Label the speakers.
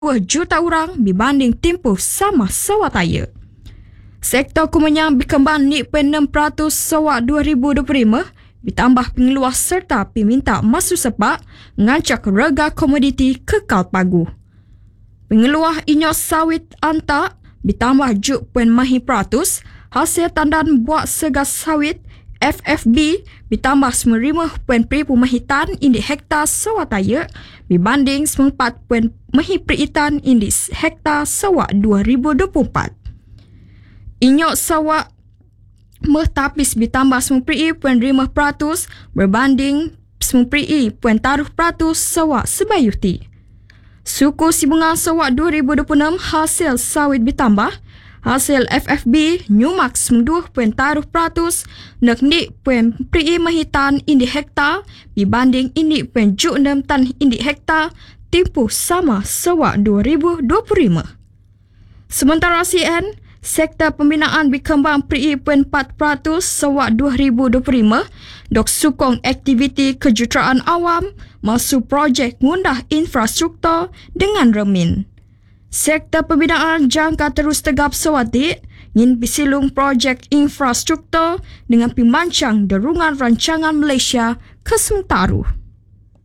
Speaker 1: juta orang berbanding tempoh sama sawataya. Sektor kemenyan berkembang 6% sawat 2025 ditambah pengeluar serta peminta masuk sepak ngancak rega komoditi kekal pagu. Pengeluar inyok sawit antak ditambah 7.5% hasil tandan buat segas sawit FFB ditambah 95.5 tan indik hektar sawataya berbanding 94.5 tan indik hektar sawat 2024. Inyok sawat mertapis ditambah 9.5% berbanding 9.3% sawat sebayuti. Suku sibungan sawat 2026 hasil sawit bertambah, hasil FFB nyumak 2% nak ni 0.5 tan indik hektar berbanding indik 0.6 tan indik hektar tempoh sama sawat 2025. Sementara CN, sektor pembinaan berkembang 4% sawat 2025 dok sukong aktiviti kejuruteraan awam masuk projek ngundah infrastruktur dengan remin. Sektor pembinaan jangka terus tegap sawati ingin bersilung projek infrastruktur dengan pemancang derungan rancangan Malaysia ke Sementara.